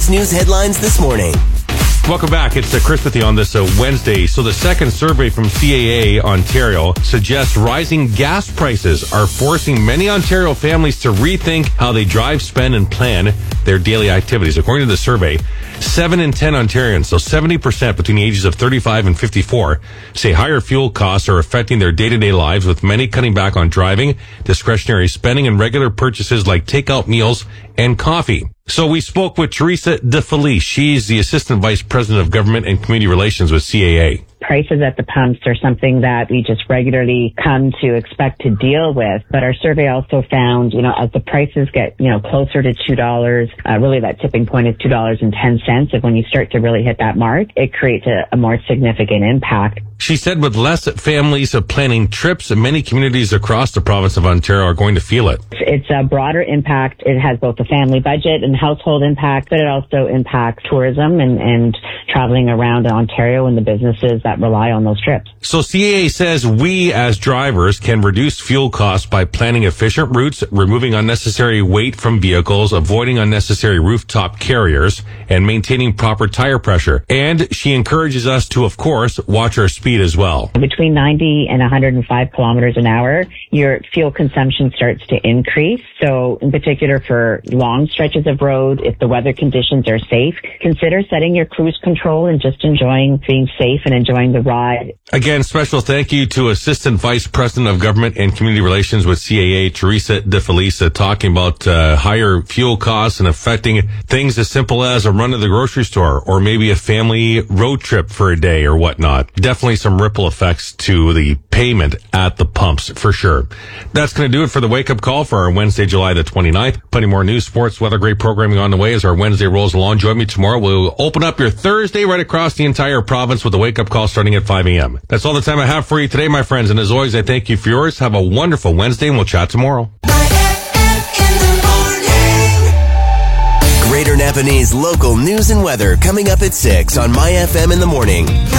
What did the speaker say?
Sports News headlines this morning. Welcome back. It's Chris with you on this Wednesday. So the second survey from CAA Ontario suggests rising gas prices are forcing many Ontario families to rethink how they drive, spend, and plan their daily activities. According to the survey, 7 in 10 Ontarians, so 70% between the ages of 35 and 54, say higher fuel costs are affecting their day-to-day lives, with many cutting back on driving, discretionary spending, and regular purchases like takeout meals and coffee. So we spoke with Teresa DeFelice. She's the Assistant Vice President of Government and Community Relations with CAA. Prices at the pumps are something that we just regularly come to expect to deal with. But our survey also found, as the prices get, closer to $2, really that tipping point is $2.10. If when you start to really hit that mark, it creates a more significant impact. She said with less families planning trips, many communities across the province of Ontario are going to feel it. It's a broader impact. It has both a family budget and household impact, but it also impacts tourism and traveling around Ontario and the businesses that rely on those trips. So CAA says we as drivers can reduce fuel costs by planning efficient routes, removing unnecessary weight from vehicles, avoiding unnecessary rooftop carriers, and maintaining proper tire pressure. And she encourages us to, of course, watch our speed as well. Between 90 and 105 kilometers an hour, your fuel consumption starts to increase. So in particular for long stretches of road, if the weather conditions are safe, consider setting your cruise control and just enjoying being safe and enjoying the ride. Again, special thank you to Assistant Vice President of Government and Community Relations with CAA, Teresa DeFelice, talking about higher fuel costs and affecting things as simple as a run to the grocery store or maybe a family road trip for a day or whatnot. Definitely some ripple effects to the payment at the pumps for sure. That's going to do it for the wake-up call for our Wednesday, July the 29th. Plenty more news, sports, weather, great programming on the way as our Wednesday rolls along. Join me tomorrow. We'll open up your Thursday right across the entire province with a wake-up call starting at 5 a.m. That's all the time I have for you today, my friends. And as always, I thank you for yours. Have a wonderful Wednesday, and we'll chat tomorrow. Greater Napanese local news and weather coming up at 6 on My FM in the Morning.